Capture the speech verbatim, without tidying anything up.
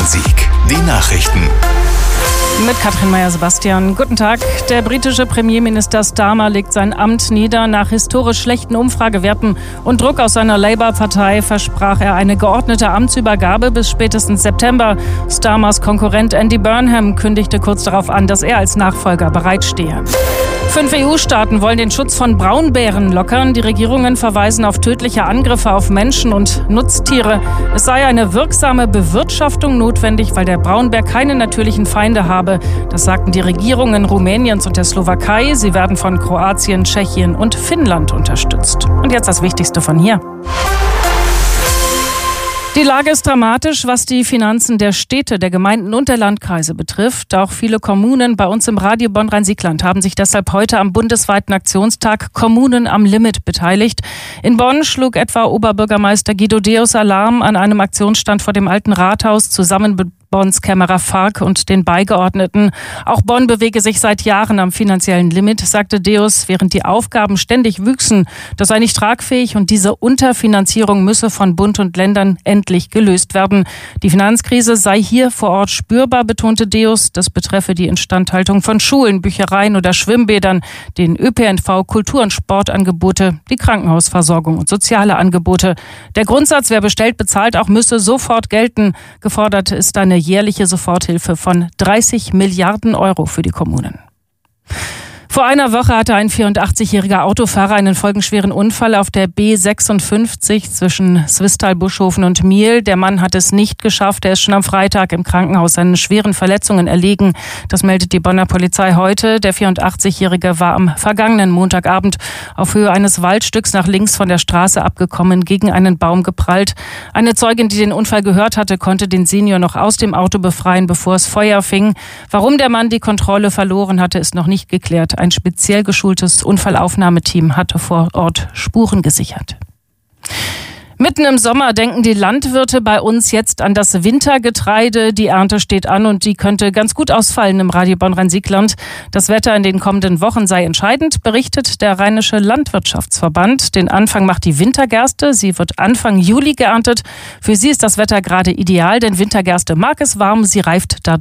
Sieg. Die Nachrichten. Mit Katrin Meyer-Sebastian. Guten Tag. Der britische Premierminister Starmer legt sein Amt nieder. Nach historisch schlechten Umfragewerten und Druck aus seiner Labour-Partei versprach er eine geordnete Amtsübergabe bis spätestens September. Starmers Konkurrent Andy Burnham kündigte kurz darauf an, dass er als Nachfolger bereitstehe. Fünf E U-Staaten wollen den Schutz von Braunbären lockern. Die Regierungen verweisen auf tödliche Angriffe auf Menschen und Nutztiere. Es sei eine wirksame Bewirtschaftung notwendig, weil der Braunbär keine natürlichen Feinde habe. Das sagten die Regierungen Rumäniens und der Slowakei. Sie werden von Kroatien, Tschechien und Finnland unterstützt. Und jetzt das Wichtigste von hier. Die Lage ist dramatisch, was die Finanzen der Städte, der Gemeinden und der Landkreise betrifft. Auch viele Kommunen bei uns im Radio Bonn-Rhein-Sieg-Land haben sich deshalb heute am bundesweiten Aktionstag Kommunen am Limit beteiligt. In Bonn schlug etwa Oberbürgermeister Guido Deus Alarm an einem Aktionsstand vor dem Alten Rathaus zusammen mit Bonns Kämmerer Fark und den Beigeordneten. Auch Bonn bewege sich seit Jahren am finanziellen Limit, sagte Deus, während die Aufgaben ständig wüchsen. Das sei nicht tragfähig und diese Unterfinanzierung müsse von Bund und Ländern endlich gelöst werden. Die Finanzkrise sei hier vor Ort spürbar, betonte Deus. Das betreffe die Instandhaltung von Schulen, Büchereien oder Schwimmbädern, den Ö P N V, Kultur- und Sportangebote, die Krankenhausversorgung und soziale Angebote. Der Grundsatz, wer bestellt, bezahlt auch, müsse sofort gelten. Gefordert ist eine jährliche Soforthilfe von dreißig Milliarden Euro für die Kommunen. Vor einer Woche hatte ein vierundachtzigjähriger Autofahrer einen folgenschweren Unfall auf der B sechsundfünfzig zwischen Swisttal, Buschhofen und Miel. Der Mann hat es nicht geschafft. Er ist schon am Freitag im Krankenhaus seinen schweren Verletzungen erlegen. Das meldet die Bonner Polizei heute. Der vierundachtzigjährige war am vergangenen Montagabend auf Höhe eines Waldstücks nach links von der Straße abgekommen, gegen einen Baum geprallt. Eine Zeugin, die den Unfall gehört hatte, konnte den Senior noch aus dem Auto befreien, bevor es Feuer fing. Warum der Mann die Kontrolle verloren hatte, ist noch nicht geklärt. Ein speziell geschultes Unfallaufnahmeteam hatte vor Ort Spuren gesichert. Mitten im Sommer denken die Landwirte bei uns jetzt an das Wintergetreide. Die Ernte steht an und die könnte ganz gut ausfallen im Radio Bonn-Rhein-Sieg-Land. Das Wetter in den kommenden Wochen sei entscheidend, berichtet der Rheinische Landwirtschaftsverband. Den Anfang macht die Wintergerste. Sie wird Anfang Juli geerntet. Für sie ist das Wetter gerade ideal, denn Wintergerste mag es warm. Sie reift dadurch